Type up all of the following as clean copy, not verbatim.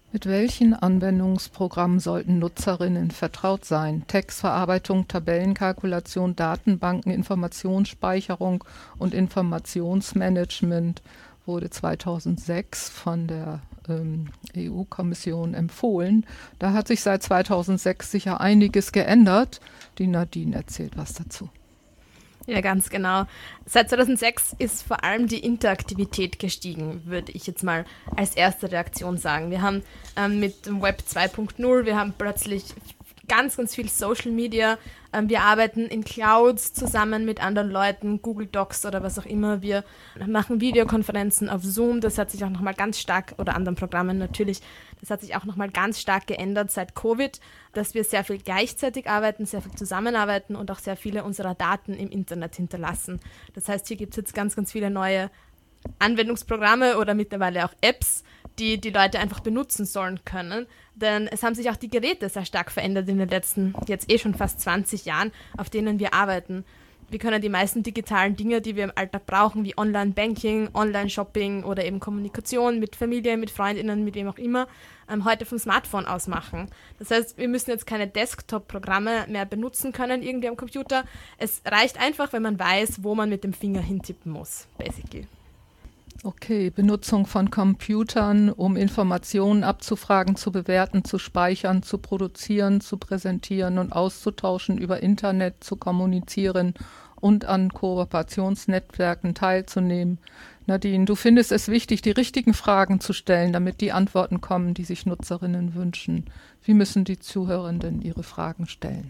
Mit welchen Anwendungsprogrammen sollten Nutzerinnen vertraut sein? Textverarbeitung, Tabellenkalkulation, Datenbanken, Informationsspeicherung und Informationsmanagement wurde 2006 von der EU-Kommission empfohlen. Da hat sich seit 2006 sicher einiges geändert. Die Nadine erzählt was dazu. Ja, ganz genau. Seit 2006 ist vor allem die Interaktivität gestiegen, würde ich jetzt mal als erste Reaktion sagen. Wir haben mit dem Web 2.0, wir haben plötzlich ganz, ganz viel Social Media. Wir arbeiten in Clouds zusammen mit anderen Leuten, Google Docs oder was auch immer. Wir machen Videokonferenzen auf Zoom. Das hat sich auch nochmal ganz stark, oder anderen Programmen natürlich, das hat sich auch nochmal ganz stark geändert seit Covid, dass wir sehr viel gleichzeitig arbeiten, sehr viel zusammenarbeiten und auch sehr viele unserer Daten im Internet hinterlassen. Das heißt, hier gibt es jetzt ganz, ganz viele neue Anwendungsprogramme oder mittlerweile auch Apps, die die Leute einfach benutzen sollen können. Denn es haben sich auch die Geräte sehr stark verändert in den letzten, jetzt schon fast 20 Jahren, auf denen wir arbeiten. Wir können die meisten digitalen Dinge, die wir im Alltag brauchen, wie Online-Banking, Online-Shopping oder eben Kommunikation mit Familie, mit Freundinnen, mit wem auch immer, heute vom Smartphone aus machen. Das heißt, wir müssen jetzt keine Desktop-Programme mehr benutzen können irgendwie am Computer. Es reicht einfach, wenn man weiß, wo man mit dem Finger hintippen muss, basically. Okay, Benutzung von Computern, um Informationen abzufragen, zu bewerten, zu speichern, zu produzieren, zu präsentieren und auszutauschen, über Internet zu kommunizieren und an Kooperationsnetzwerken teilzunehmen. Nadine, du findest es wichtig, die richtigen Fragen zu stellen, damit die Antworten kommen, die sich Nutzerinnen wünschen. Wie müssen die Zuhörenden ihre Fragen stellen?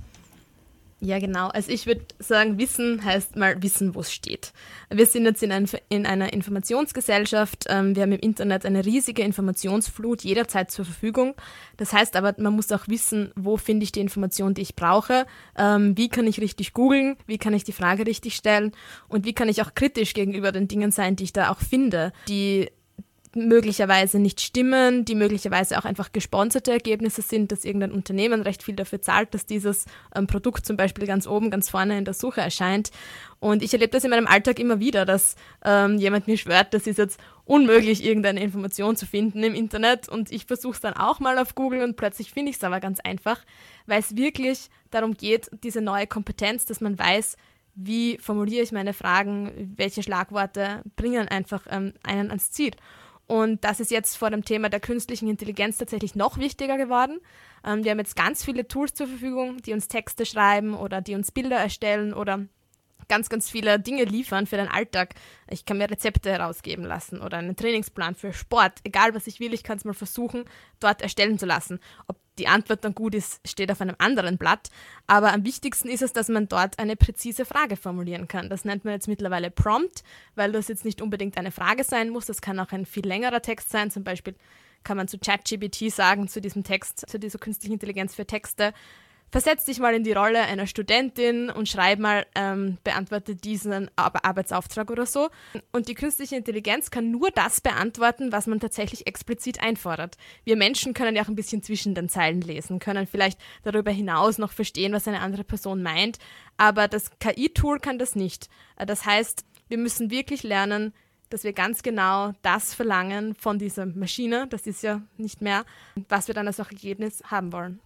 Ja, genau. Also ich würde sagen, Wissen heißt mal wissen, wo es steht. Wir sind jetzt in einer Informationsgesellschaft. Wir haben im Internet eine riesige Informationsflut jederzeit zur Verfügung. Das heißt aber, man muss auch wissen, wo finde ich die Information, die ich brauche, wie kann ich richtig googeln, wie kann ich die Frage richtig stellen und wie kann ich auch kritisch gegenüber den Dingen sein, die ich da auch finde, die möglicherweise nicht stimmen, die möglicherweise auch einfach gesponserte Ergebnisse sind, dass irgendein Unternehmen recht viel dafür zahlt, dass dieses Produkt zum Beispiel ganz oben, ganz vorne in der Suche erscheint. Und ich erlebe das in meinem Alltag immer wieder, dass jemand mir schwört, das ist jetzt unmöglich, irgendeine Information zu finden im Internet und ich versuche es dann auch mal auf Google und plötzlich finde ich es aber ganz einfach, weil es wirklich darum geht, diese neue Kompetenz, dass man weiß, wie formuliere ich meine Fragen, welche Schlagworte bringen einfach einen ans Ziel. Und das ist jetzt vor dem Thema der künstlichen Intelligenz tatsächlich noch wichtiger geworden. Wir haben jetzt ganz viele Tools zur Verfügung, die uns Texte schreiben oder die uns Bilder erstellen oder ganz, ganz viele Dinge liefern für den Alltag. Ich kann mir Rezepte herausgeben lassen oder einen Trainingsplan für Sport. Egal, was ich will, ich kann es mal versuchen, dort erstellen zu lassen. Ob die Antwort dann gut ist, steht auf einem anderen Blatt. Aber am wichtigsten ist es, dass man dort eine präzise Frage formulieren kann. Das nennt man jetzt mittlerweile Prompt, weil das jetzt nicht unbedingt eine Frage sein muss. Das kann auch ein viel längerer Text sein. Zum Beispiel kann man zu ChatGPT sagen, zu diesem Text, zu dieser künstlichen Intelligenz für Texte: Versetz dich mal in die Rolle einer Studentin und schreib mal, beantworte diesen Arbeitsauftrag oder so. Und die künstliche Intelligenz kann nur das beantworten, was man tatsächlich explizit einfordert. Wir Menschen können ja auch ein bisschen zwischen den Zeilen lesen, können vielleicht darüber hinaus noch verstehen, was eine andere Person meint, aber das KI-Tool kann das nicht. Das heißt, wir müssen wirklich lernen, dass wir ganz genau das verlangen von dieser Maschine, das ist ja nicht mehr, was wir dann als auch Ergebnis haben wollen.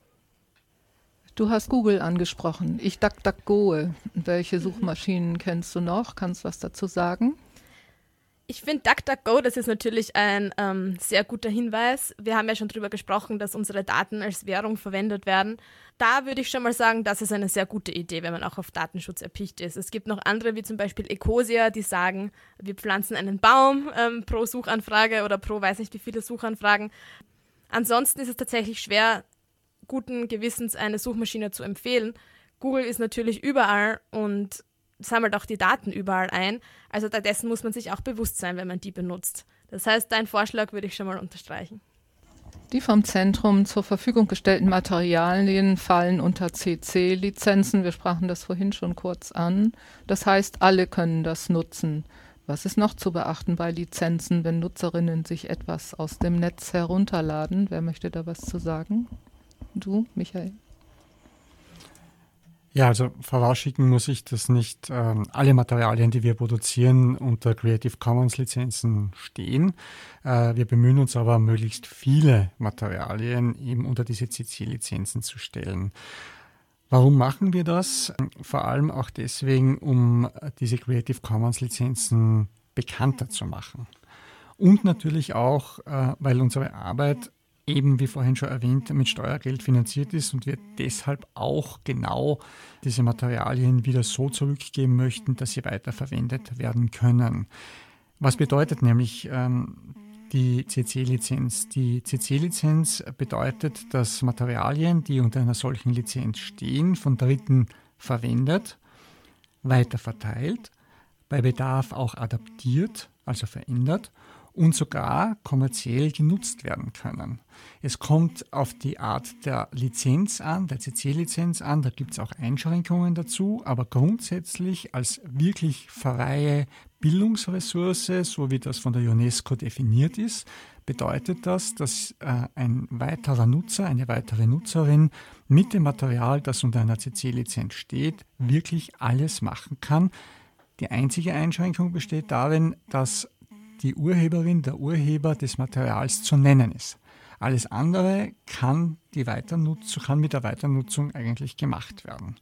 Du hast Google angesprochen. Ich DuckDuckGoe. Welche Suchmaschinen kennst du noch? Kannst du was dazu sagen? Ich finde DuckDuckGo, das ist natürlich ein sehr guter Hinweis. Wir haben ja schon darüber gesprochen, dass unsere Daten als Währung verwendet werden. Da würde ich schon mal sagen, das ist eine sehr gute Idee, wenn man auch auf Datenschutz erpicht ist. Es gibt noch andere, wie zum Beispiel Ecosia, die sagen, wir pflanzen einen Baum pro Suchanfrage oder pro weiß nicht wie viele Suchanfragen. Ansonsten ist es tatsächlich schwer, guten Gewissens eine Suchmaschine zu empfehlen. Google ist natürlich überall und sammelt auch die Daten überall ein. Also dessen muss man sich auch bewusst sein, wenn man die benutzt. Das heißt, deinen Vorschlag würde ich schon mal unterstreichen. Die vom Zentrum zur Verfügung gestellten Materialien fallen unter CC-Lizenzen. Wir sprachen das vorhin schon kurz an. Das heißt, alle können das nutzen. Was ist noch zu beachten bei Lizenzen, wenn Nutzerinnen sich etwas aus dem Netz herunterladen? Wer möchte da was zu sagen? Du, Michael? Ja, also vorausschicken muss ich, dass nicht alle Materialien, die wir produzieren, unter Creative Commons Lizenzen stehen. Wir bemühen uns aber, möglichst viele Materialien eben unter diese CC-Lizenzen zu stellen. Warum machen wir das? Vor allem auch deswegen, um diese Creative Commons Lizenzen bekannter zu machen. Und natürlich auch, weil unsere Arbeit eben, wie vorhin schon erwähnt, mit Steuergeld finanziert ist und wir deshalb auch genau diese Materialien wieder so zurückgeben möchten, dass sie weiterverwendet werden können. Was bedeutet nämlich die CC-Lizenz? Die CC-Lizenz bedeutet, dass Materialien, die unter einer solchen Lizenz stehen, von Dritten verwendet, weiterverteilt, bei Bedarf auch adaptiert, also verändert und sogar kommerziell genutzt werden können. Es kommt auf die Art der Lizenz an, der CC-Lizenz an, da gibt es auch Einschränkungen dazu, aber grundsätzlich als wirklich freie Bildungsressource, so wie das von der UNESCO definiert ist, bedeutet das, dass ein weiterer Nutzer, eine weitere Nutzerin mit dem Material, das unter einer CC-Lizenz steht, wirklich alles machen kann. Die einzige Einschränkung besteht darin, dass die Urheberin, der Urheber des Materials zu nennen ist. Alles andere kann mit der Weiternutzung eigentlich gemacht werden.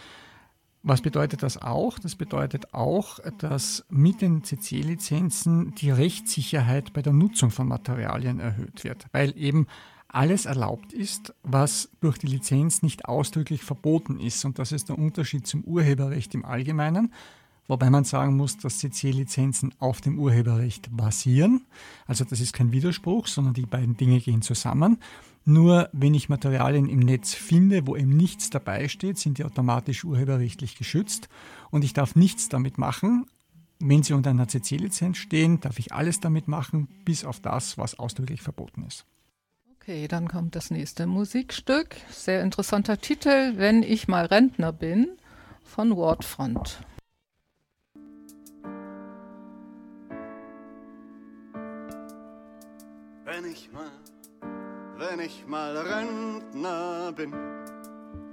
Was bedeutet das auch? Das bedeutet auch, dass mit den CC-Lizenzen die Rechtssicherheit bei der Nutzung von Materialien erhöht wird, weil eben alles erlaubt ist, was durch die Lizenz nicht ausdrücklich verboten ist. Und das ist der Unterschied zum Urheberrecht im Allgemeinen. Wobei man sagen muss, dass CC-Lizenzen auf dem Urheberrecht basieren. Also das ist kein Widerspruch, sondern die beiden Dinge gehen zusammen. Nur wenn ich Materialien im Netz finde, wo eben nichts dabei steht, sind die automatisch urheberrechtlich geschützt. Und ich darf nichts damit machen. Wenn sie unter einer CC-Lizenz stehen, darf ich alles damit machen, bis auf das, was ausdrücklich verboten ist. Okay, dann kommt das nächste Musikstück. Sehr interessanter Titel, Wenn ich mal Rentner bin, von Wortfront. Wenn ich mal Rentner bin,